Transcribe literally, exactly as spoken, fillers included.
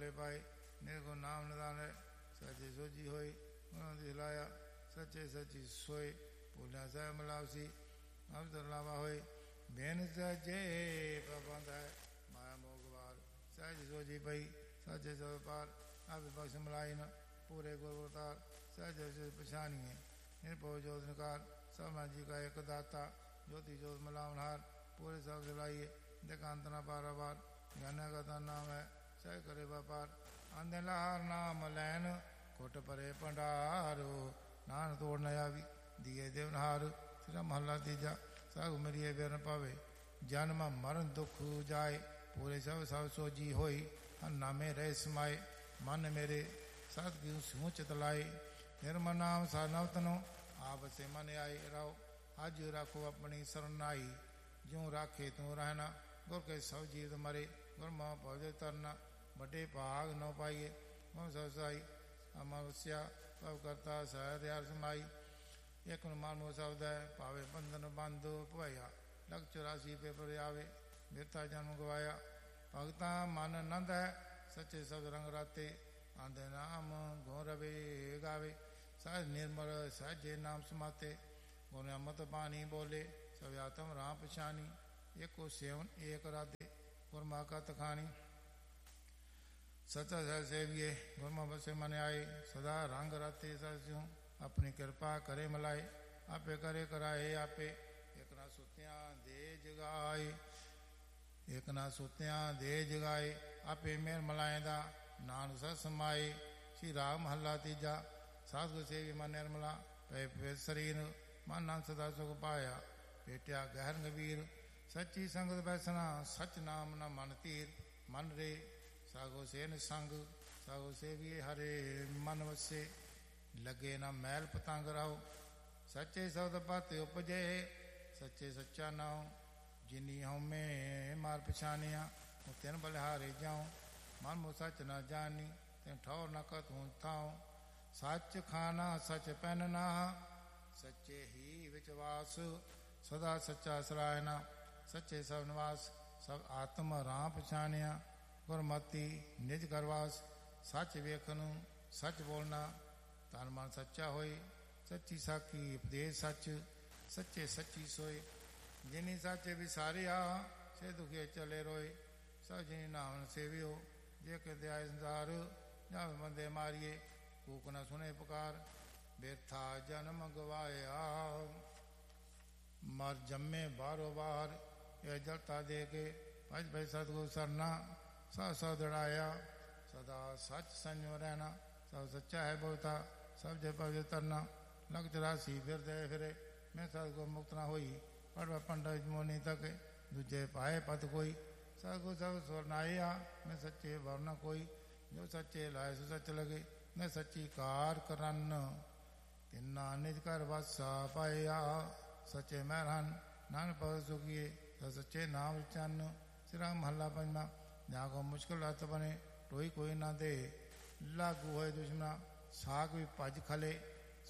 भले पाए निर्गुण नाम निदान है सच्चे सोची होई गुणों दी लाया सच्चे सच्ची सोए भूलिया सह मिलावसी अवसर लावा होए बेन सच्चे प्रबंध है माया मोगवार सहज सोची पई सच्चे सो पार आप बख्श मिलाई न पूरे गुरु सहज पछानी है निर्भो ज्योत निकार समा जी का एक दाता ज्योति ज्योत मिलावनहार पूरे सब सिलाइए देखांत न पार पार ज्ञान का नाम है सह करे व्यापार आंधे लहार नाम लैन कोट परे भंडारो नान तोड़ नया भी दिए देवनहार सिरा महला तीजा साग मरिए बेर पावे जन्म मरण दुख जाए पूरे सब सब सोजी होई अन्ना में रह समाए मन मेरे साथ की सूच तलाए निर्मल नाम सा नवतनो आप से मन आए रहो आज रखो अपनी शरणाई ज्यों राखे तू रहना गुर के सब जीव मरे गुर मोह पौधे तरना बड़े भाग न पाइए मोह ससाई अमावस्या सब करता सहद यार समाई एक मानो शब्द है पावे बंधन बांधो पवाया लख चौरासी पे पर आवे बिरता जन्म गवाया भगता मन नंद है सच्चे सब रंग राते आंधे नाम गो रवे गावे सहज निर्मल सहजे नाम समाते गुण अमृत पानी बोले सब आत्म राम पछानी एको सेवन एक राधे गुरमा का तखानी सचा सह सेविये गुरमा बसे मन आए सदा रंग राते सस्यों अपनी कृपा करे मिलाए आपे करे कराए आपे एक ना सुत्या दे जगाए एक ना सुत्या दे जगाए आपे मेर मलाएदा नान सत समाए श्री राम हल्ला तीजा साधु सेवी मन निर्मला पे पे शरीर मन नाम सदा सुख पाया पेटिया गहर गंभीर सच्ची संगत बैसना सच नाम न मन तीर मन रे सागो से न संग सागो से भी हरे मन वसे लगे न मैल पतंग रहो सच्चे शब्द पाते उपजे सच्चे सच्चा नाओ जिनी हूँ मैं मार पछानिया तेन बलिहारे जाऊँ मन मो सच न जानी तेन ठौर न कत हूँ थाऊँ सच खाना सच पहनना सच्चे ही विचवास सदा सच्चा सरायना सच्चे सब निवास सब आत्म राम पछानिया गुरमति निज करवास सच वेखनु सच बोलना तन मन सच्चा होए सच्ची साखी उपदेश सच सच्चे सच्ची सोए जिनी सच्चे विसारिया से दुखिए चले रोए सब जिनी नाम सेवियो जे के दयाय संसार जा बंदे मारिए कूक न सुने पुकार बेथा जन्म गवाया मर जम्मे बारो बार यह जलता दे के भज भज सतगुरु सरना सा सा दड़ाया सदा सच संयो रहना सब सच्चा है बहुता सब जय पवित्र तरना लग चौरासी फिर दे फिरे मैं सतगुरु मुक्त ना होई पढ़वा पंडित मोनी तक दूजे पाए पत कोई सतगुरु सब स्वर्णाया मैं सच्चे वर्ण कोई जो सच्चे लाए सो सच लगे मैं सच्ची कार करन तिन्ना निज कर वासा पाया सच्चे महरान नानक पद सुखिए सच्चे नाम चन्न सिरा महला पंजमा जाको मुश्किल हथ बने टोई कोई ना दे लागू होए दुश्मना साग भी भज खले